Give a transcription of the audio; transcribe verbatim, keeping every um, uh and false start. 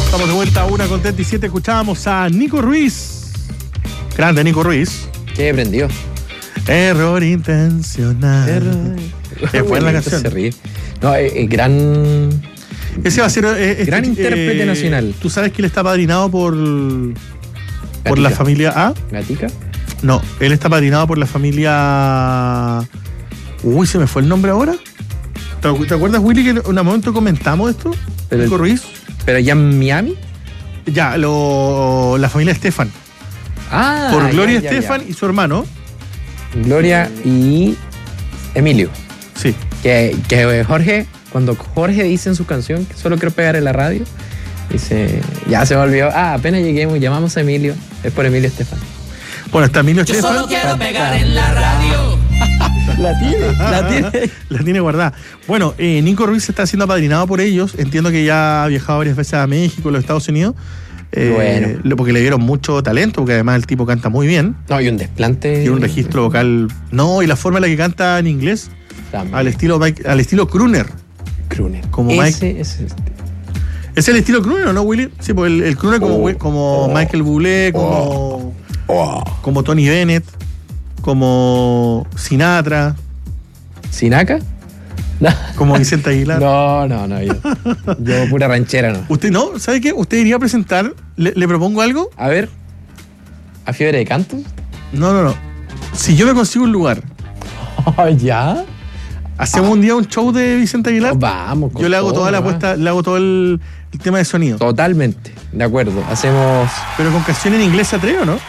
Estamos de vuelta a una con treinta y siete. Escuchábamos a Nico Ruiz. Grande Nico Ruiz. ¿Qué aprendió? Error intencional. Error. Es buena la canción. Se ríe. No, eh, eh, gran. Ese va a ser. Eh, gran este, intérprete eh, nacional. ¿Tú sabes que él está padrinado por. por Gatica. la familia A? ¿Gatica? No, él está padrinado por la familia. Uy, se me fue el nombre ahora. ¿Te, te acuerdas, Willy, que en un momento comentamos esto? Pero Nico el- Ruiz. ¿Pero ya en Miami? Ya, lo, la familia Estefan. Ah, por Gloria ya, ya, Estefan ya. y su hermano. Gloria y Emilio. Sí. Que, que Jorge, cuando Jorge dice en su canción que solo quiero pegar en la radio, dice, ya se me olvidó, ah, apenas lleguemos, llamamos a Emilio, es por Emilio Estefan. Bueno, está Emilio Yo Estefan. solo quiero pegar en la radio. La tiene, la tiene. La tiene guardada. Bueno, eh, Nico Ruiz está siendo apadrinado por ellos. Entiendo que ya ha viajado varias veces a México, los Estados Unidos. Eh, Bueno. lo- Porque le dieron mucho talento, porque además el tipo canta muy bien. No, y un desplante. Tiene un registro vocal. No, y la forma en la que canta en inglés, También. al estilo Mike- al estilo crooner. Crooner. como Ese, ese, este. ¿Es el estilo crooner o no, Willy? Sí, pues el, el crooner como, Oh, como oh, Michael Bublé, como, Oh. como Tony Bennett, como Sinatra, ¿Sinaca? No. como Vicente Aguilar. No, no, no, yo. Yo pura ranchera, no. Usted no, ¿sabe qué? Usted iría a presentar, le, le propongo algo. A ver, ¿a fiebre de canto? No, no, no. Si yo me consigo un lugar, Oh, ¿ya? hacemos un día un show de Vicente Aguilar. Vamos. con Yo le hago todo, toda la ¿no? apuesta, le hago todo el, el tema de sonido. Totalmente, de acuerdo. Hacemos Pero con canción en inglés se atreve, ¿o no?